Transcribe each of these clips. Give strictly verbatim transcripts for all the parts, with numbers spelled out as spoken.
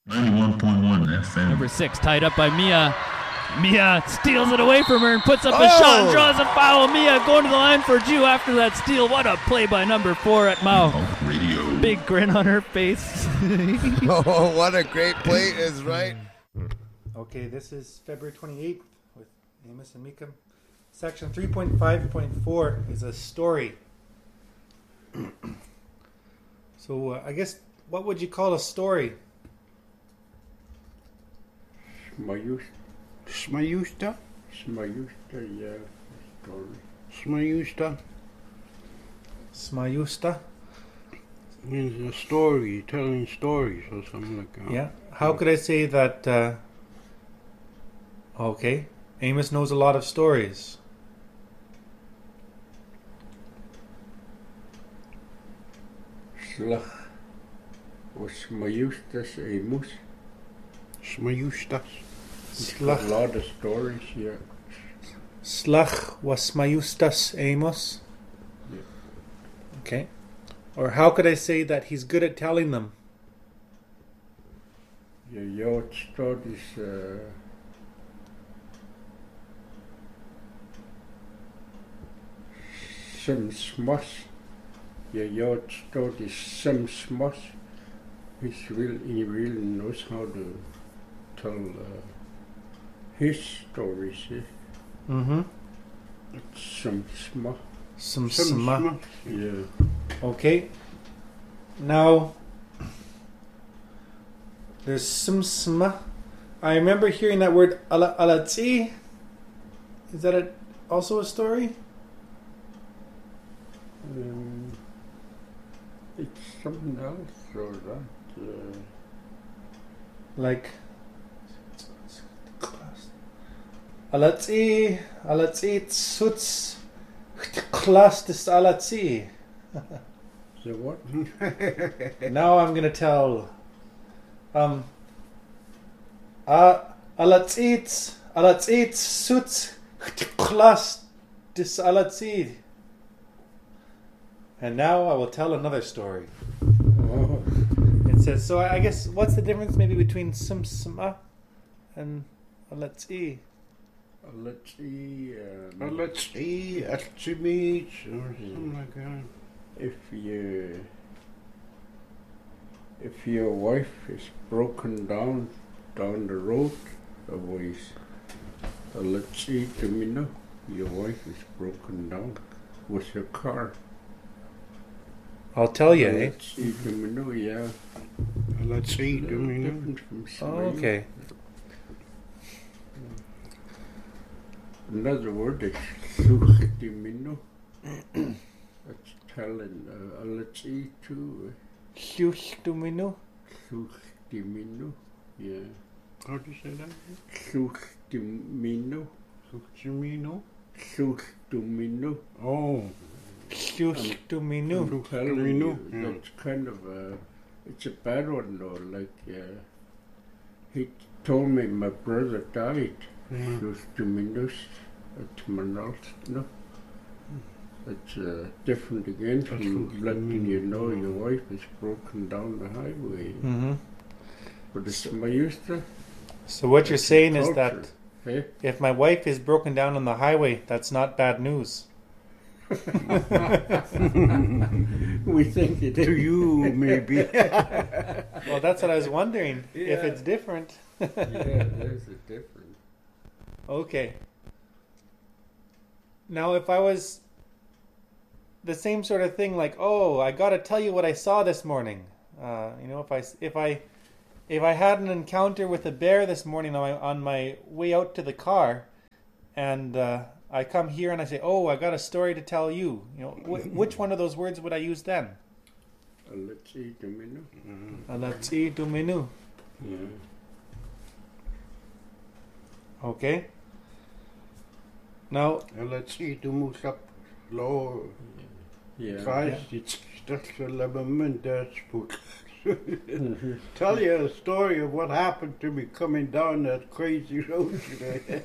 ninety-one point one F M. Number six, tied up by Mia. Mia steals it away from her and puts up a Oh! shot and draws a foul. Mia going to the line for Jew after that steal. What a play by number four at Mao. Talk radio. Big grin on her face. Oh, what a great play is right. Okay, this is February twenty-eighth with Amos and Mika. Section three point five point four is a story. So uh, I guess, what would you call a story? Smayusta, Smayusta? Smayusta, yeah, story. Smayusta Smayusta? means a story, telling stories or something like that. Yeah. How could I say that? Uh, okay. Amos knows a lot of stories. Slach was Smayustas Amos. Smayusta. A Slach, lot of stories, yeah. slach was Mayustas Amos. Yeah. Okay. Or how could I say that he's good at telling them? Yeah, your stories, uh, some smush. Yeah, your stories, some smush. He's real, he really knows how to tell uh, his stories. Yeah. Mm-hmm. Some smush. Some, Some sma. sma- Yeah. Okay. Now, there's some sma. I remember hearing that word ala alatzi. Is that a, also a story? Um, it's something else or that. Uh, Like alatzi, alatzi tzutz klas des alatzi. so what? Now I'm gonna tell. Um. A alatzi alatzi tzutz klas des alatzi. And now I will tell another story. Oh, It says, so I I guess, what's the difference maybe between simsma and alatzi? let's see. Um, Uh, let's see, estimate, or something like that. if you if your wife is broken down down the road a ways, uh, let's see, to me know your wife is broken down with your car. I'll tell you, Uh, eh? Let's see, to me know, yeah. Uh, let's see, do we know? Different from Oh, smile. okay. Another word is suchtimino. That's telling. Uh, let's see too. Huch duminu. Suchtimino. Yeah. How do you say that? Suchtimino. Suchimino? Suchtimino. Oh, Huch duminu. I'm telling Suchtimino, you, yeah. that's kind of a. It's a bad one though. Like uh, he told me my brother died. yeah. Suchtimino. At Manalt. No. It's uh, different again That's from what letting I mean. you know your wife is broken down the highway. Mm-hmm. But it's my used to. So what you're It's saying your is that culture. Hey? if my wife is broken down on the highway, that's not bad news. We think it To is. you, maybe. Well, that's what I was wondering. If Yeah. it's different. Yeah, there's a difference. Okay. Now, if I was the same sort of thing, like, oh, I got to tell you what I saw this morning. Uh, you know, if I if I if I had an encounter with a bear this morning on my on my way out to the car, and uh, I come here and I say, oh, I got a story to tell you. You know, wh- which one of those words would I use then? Uh, let's see, do we know? Alatsi duminu. Yeah. Okay. Now, Uh, let's see, du musst ab low. Yeah. Christ, it's just a lament spook. Tell you a story of what happened to me coming down that crazy road today.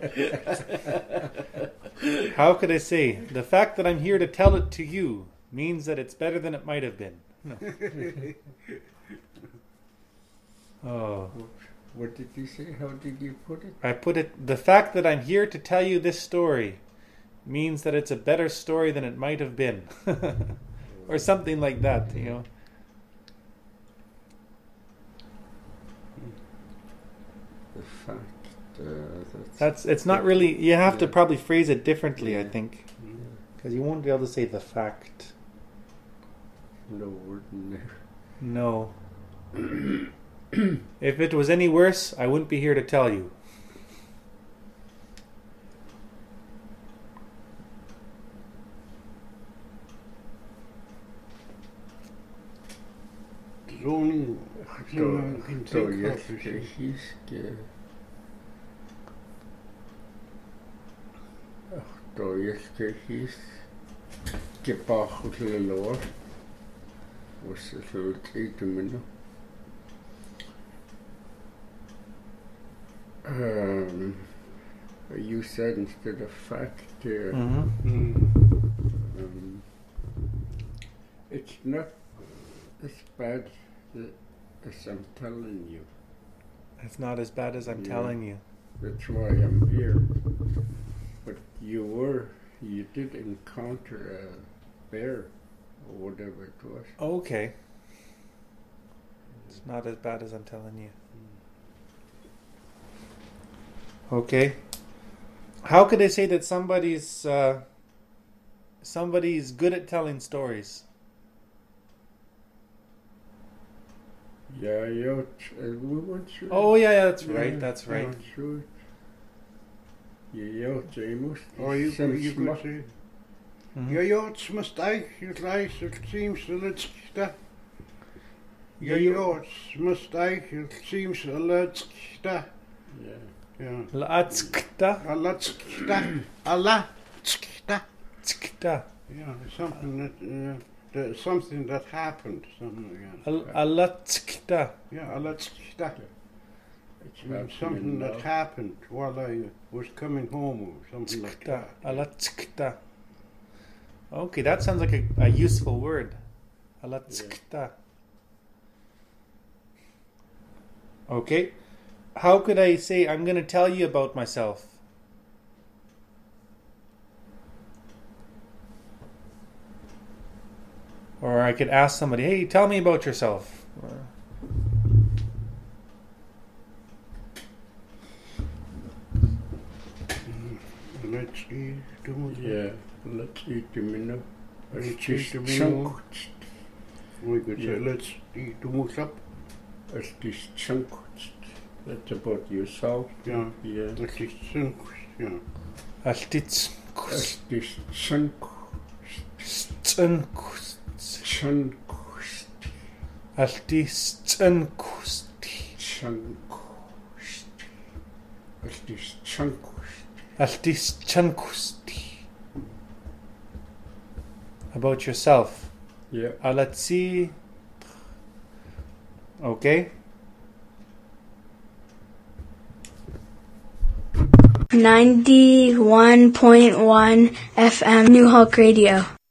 how could I say? The fact that I'm here to tell it to you means that it's better than it might have been. No. Oh. What did you say? How did you put it? I put it, the fact that I'm here to tell you this story means that it's a better story than it might have been. Or something like that, you know. The fact uh, that's, That's, it's not really, you have to Yeah. probably phrase it differently, I think. Yeah, Because you won't be able to say the fact. no word in there. No. If it was any worse, I wouldn't be here to tell you. There's only То, thing I can то think of если is хиске, то если хис, кипаху лилор, was it will take a minute. Um, you said instead of fact, uh, Mm-hmm. Mm. um, it's not as bad as I'm telling you. It's not as bad as I'm Yeah. telling you. That's why I'm here. But you were, you did encounter a bear or whatever it was. Okay. It's not as bad as I'm telling you. Okay. How could I say that somebody's uh, somebody's good at telling stories? Yeah, yeah, uh, we weren't sure. Oh yeah, yeah that's Yeah, right. That's we right. weren't sure. Yeah, yeah, James. Or you, Some you could smart- say, Mhm. ja, ja, het is mistake, het lijst, het seems a little sta. Ja, Ja, ja, ja. het is mistake, it seems a little sta. Yeah. Ja, Laatskta. a little sta, a la sta. Tskta. Yeah, something that, uh, that, something that happened, something like that. Al- Alatskta. Yeah, a little sta. It's Yeah, happening something that now. happened while I was coming home or something like Tskta. that. Alatskta. Okay, that sounds like a, a useful word. Alatskta. Okay. How could I say I'm going to tell you about myself? Or I could ask somebody, "Hey, tell me about yourself." Or- Let's see, do we? Yeah, let's eat the minnow. Let's It's eat just the minnow. chunk. We could say, Yeah. let's eat the moose up. It's just chunk. That's about yourself. Yeah, Yeah. let's eat chunks. Yeah. Altitskus. It's just chunk. Stsunkus. Chunk. Altistsunkusti. Chunk. It's just chunk. Altistsunkusti. About yourself. Yeah. Alatsi. Okay. ninety-one point one F M New Hawk Radio.